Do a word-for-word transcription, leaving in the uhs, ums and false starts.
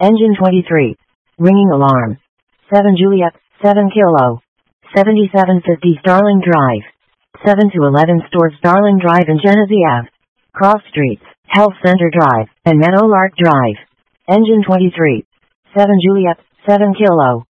Engine twenty-three. Ringing alarm. seven Juliet, seven Kilo. seventy-seven fifty Starling Drive. seven to eleven Stores Starling Drive and Genesee Avenue. Cross Streets, Health Center Drive, and Meadowlark Drive. Engine twenty-three. seven Juliet, seven Kilo.